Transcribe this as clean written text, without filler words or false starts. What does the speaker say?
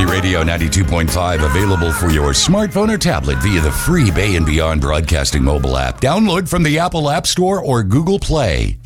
Community Radio 92.5, available for your smartphone or tablet via the free Bay and Beyond Broadcasting mobile app. Download from the Apple App Store or Google Play.